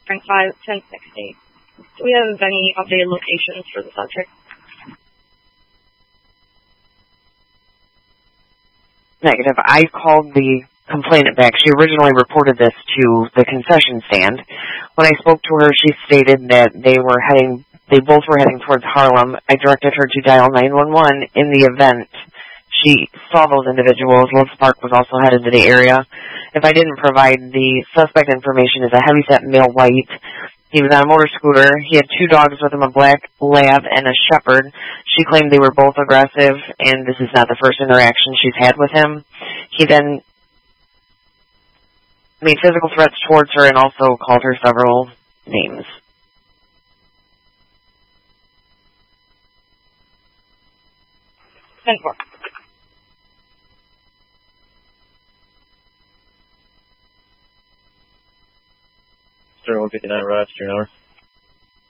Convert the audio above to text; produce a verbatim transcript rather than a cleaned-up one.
Frank five, ten sixty. Do we have any updated locations for the subject? Negative. I called the complainant back. She originally reported this to the concession stand. When I spoke to her, she stated that they were heading, they both were heading towards Harlem. I directed her to dial nine one one. In the event she saw those individuals, Liz Spark was also headed to the area. If I didn't provide the suspect information, is a heavyset male white. He was on a motor scooter. He had two dogs with him, a black lab and a shepherd. She claimed they were both aggressive, and this is not the first interaction she's had with him. He then made physical threats towards her and also called her several names. ten four. Star one fifty-nine, Rochester, an hour.